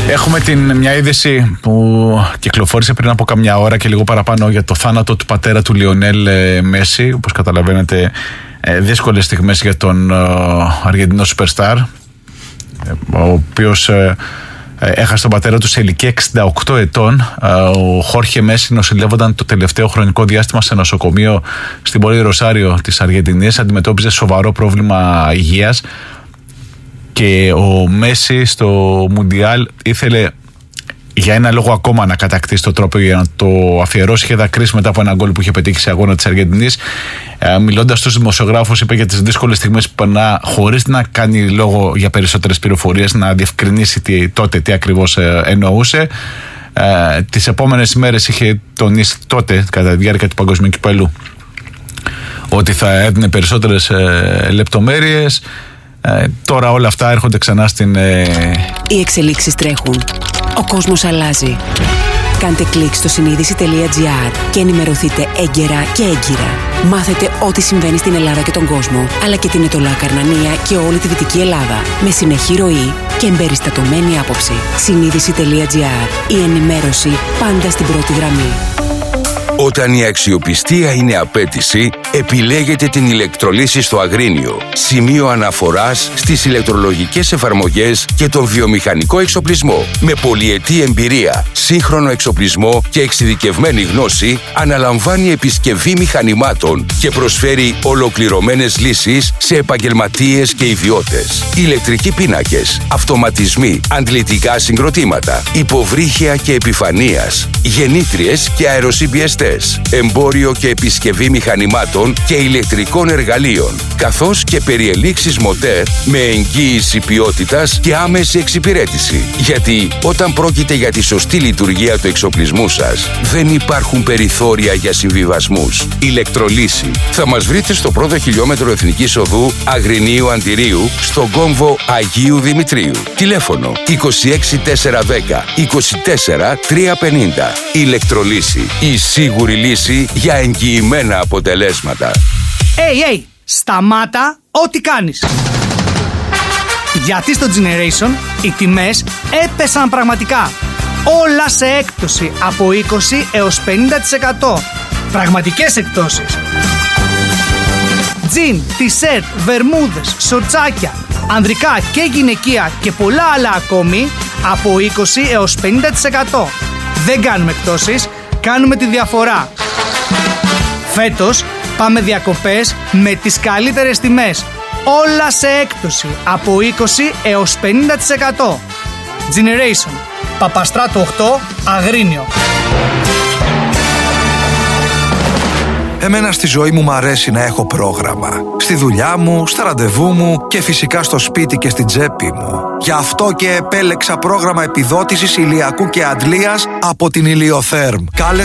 Έχουμε μια είδηση που κυκλοφόρησε πριν από καμιά ώρα και λίγο παραπάνω για το θάνατο του πατέρα του Λιονέλ Μέση. Όπως καταλαβαίνετε, δύσκολες στιγμές για τον Αργεντινό Superstar, ο οποίος έχασε τον πατέρα του σε ηλικία 68 ετών. Ο Χόρχε Μέση νοσηλεύονταν το τελευταίο χρονικό διάστημα σε νοσοκομείο στην πόλη Ροσάριο της Αργεντινής. Αντιμετώπιζε σοβαρό πρόβλημα υγείας και ο Μέση στο Μουντιάλ ήθελε για ένα λόγο ακόμα να κατακτήσει το τρόπο για να το αφιερώσει. Είχε δακρύσει μετά από ένα γκολ που είχε πετύχει σε αγώνα της Αργεντινής. Μιλώντας στους δημοσιογράφους, είπε για τις δύσκολες στιγμές που περνά, χωρίς να κάνει λόγο για περισσότερες πληροφορίες, να διευκρινίσει τότε τι ακριβώς εννοούσε. Τις επόμενες ημέρες είχε τονίσει τότε, κατά τη διάρκεια του Παγκοσμίου Κυπέλλου, ότι θα έδινε περισσότερες λεπτομέρειες. Τώρα όλα αυτά έρχονται ξανά στην... Οι εξελίξεις τρέχουν. Ο κόσμος αλλάζει. Κάντε κλικ στο συνείδηση.gr και ενημερωθείτε έγκαιρα και έγκυρα. Μάθετε ό,τι συμβαίνει στην Ελλάδα και τον κόσμο, αλλά και την Ετωλά Καρνανία και όλη τη Δυτική Ελλάδα, με συνεχή ροή και εμπεριστατωμένη άποψη. Συνείδηση.gr. Η ενημέρωση πάντα στην πρώτη γραμμή. Όταν η αξιοπιστία είναι απέτηση, επιλέγετε την ηλεκτρολύση στο Αγρίνιο. Σημείο αναφοράς στις ηλεκτρολογικές εφαρμογές και τον βιομηχανικό εξοπλισμό. Με πολυετή εμπειρία, σύγχρονο εξοπλισμό και εξειδικευμένη γνώση, αναλαμβάνει επισκευή μηχανημάτων και προσφέρει ολοκληρωμένες λύσεις σε επαγγελματίες και ιδιώτες. Ηλεκτρικοί πίνακες, αυτοματισμοί, αντλητικά συγκροτήματα, υποβρύχια και επιφανείας, γεννήτριες και αεροσυμπιεστές. Εμπόριο και επισκευή μηχανημάτων και ηλεκτρικών εργαλείων, καθώς και περιελήξεις μοτέρ με εγγύηση ποιότητας και άμεση εξυπηρέτηση. Γιατί όταν πρόκειται για τη σωστή λειτουργία του εξοπλισμού σας, δεν υπάρχουν περιθώρια για συμβιβασμούς. Ηλεκτρολύση. Θα μας βρείτε στο πρώτο χιλιόμετρο Εθνικής Οδού Αγρινίου Αντιρίου, στον κόμβο Αγίου Δημητρίου. Τηλέφωνο 26410 24350. Ηλεκτρολύση. Η σίγουρη λύση για εγγυημένα αποτελέσματα. Hey, σταμάτα ό,τι κάνεις. Γιατί στο Generation οι τιμές έπεσαν πραγματικά. Όλα σε έκπτωση από 20 έως 50%. Πραγματικές εκπτώσεις. Τζιν, τισέρτ, βερμούδες, σορτσάκια, ανδρικά και γυναικεία και πολλά άλλα ακόμη από 20 έως 50%. Δεν κάνουμε εκπτώσεις, κάνουμε τη διαφορά. Φέτος πάμε διακοπές με τις καλύτερες τιμές. Όλα σε έκπτωση από 20 έως 50%. Generation, Παπαστράτο 8, Αγρίνιο. Εμένα στη ζωή μου αρέσει να έχω πρόγραμμα. Στη δουλειά μου, στα ραντεβού μου και φυσικά στο σπίτι και στην τσέπη μου. Γι' αυτό και επέλεξα πρόγραμμα επιδότησης ηλιακού και αντλίας από την Ηλιοθέρμ.